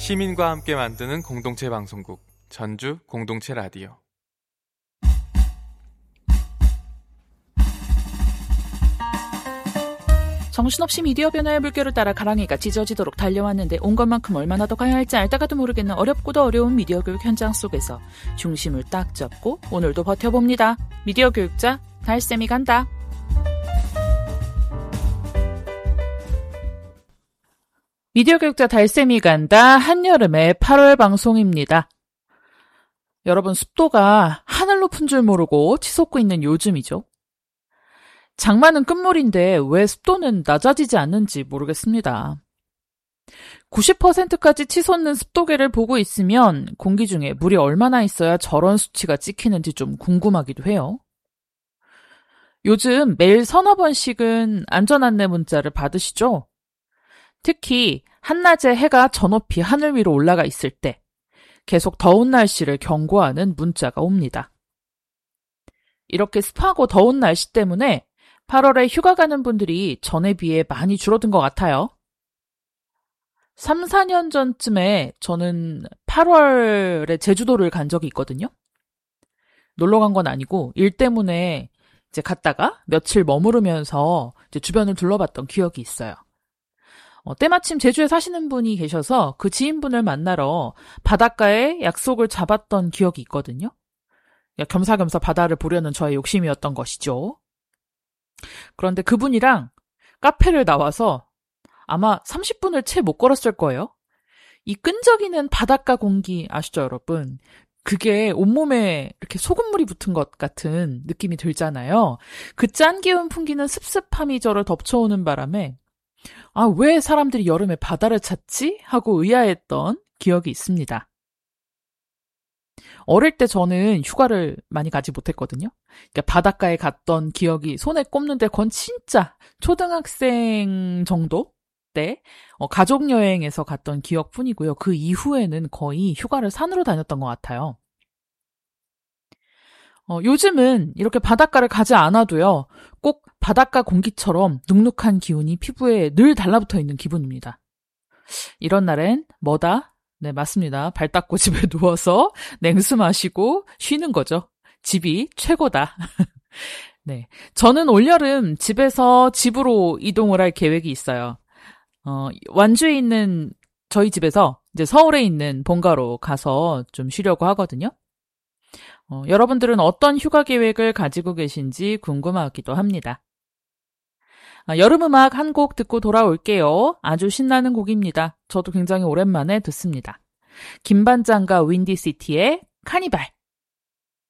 시민과 함께 만드는 공동체 방송국 전주 공동체 라디오. 정신없이 미디어 변화의 물결을 따라 가랑이가 찢어지도록 달려왔는데 온 것만큼 얼마나 더 가야 할지 알다가도 모르겠는 어렵고도 어려운 미디어 교육 현장 속에서 중심을 딱 잡고 오늘도 버텨봅니다. 미디어 교육자 달쌤이 간다. 미디어 교육자 달쌤이 간다. 한여름의 8월 방송입니다. 여러분, 습도가 하늘 높은 줄 모르고 치솟고 있는 요즘이죠. 장마는 끝물인데 왜 습도는 낮아지지 않는지 모르겠습니다. 90%까지 치솟는 습도계를 보고 있으면 공기 중에 물이 얼마나 있어야 저런 수치가 찍히는지 좀 궁금하기도 해요. 요즘 매일 서너 번씩은 안전안내 문자를 받으시죠? 특히 한낮에 해가 저 높이 하늘 위로 올라가 있을 때 계속 더운 날씨를 경고하는 문자가 옵니다. 이렇게 습하고 더운 날씨 때문에 8월에 휴가 가는 분들이 전에 비해 많이 줄어든 것 같아요. 3, 4년 전쯤에 저는 8월에 제주도를 간 적이 있거든요. 놀러 간 건 아니고 일 때문에 이제 갔다가 며칠 머무르면서 이제 주변을 둘러봤던 기억이 있어요. 때마침 제주에 사시는 분이 계셔서 그 지인분을 만나러 바닷가에 약속을 잡았던 기억이 있거든요. 겸사겸사 바다를 보려는 저의 욕심이었던 것이죠. 그런데 그분이랑 카페를 나와서 아마 30분을 채 못 걸었을 거예요. 이 끈적이는 바닷가 공기 아시죠, 여러분? 그게 온몸에 이렇게 소금물이 붙은 것 같은 느낌이 들잖아요. 그 짠 기운 풍기는 습습함이 저를 덮쳐오는 바람에 왜 사람들이 여름에 바다를 찾지? 하고 의아했던 기억이 있습니다. 어릴 때 저는 휴가를 많이 가지 못했거든요. 그러니까 바닷가에 갔던 기억이 손에 꼽는데 그건 진짜 초등학생 정도 때 가족여행에서 갔던 기억뿐이고요. 그 이후에는 거의 휴가를 산으로 다녔던 것 같아요. 요즘은 이렇게 바닷가를 가지 않아도요. 꼭 바닷가 공기처럼 눅눅한 기운이 피부에 늘 달라붙어 있는 기분입니다. 이런 날엔 뭐다? 네, 맞습니다. 발 닦고 집에 누워서 냉수 마시고 쉬는 거죠. 집이 최고다. 네, 저는 올여름 집에서 집으로 이동을 할 계획이 있어요. 완주에 있는 저희 집에서 이제 서울에 있는 본가로 가서 좀 쉬려고 하거든요. 여러분들은 어떤 휴가 계획을 가지고 계신지 궁금하기도 합니다. 여름 음악 한 곡 듣고 돌아올게요. 아주 신나는 곡입니다. 저도 굉장히 오랜만에 듣습니다. 김반장과 윈디시티의 카니발.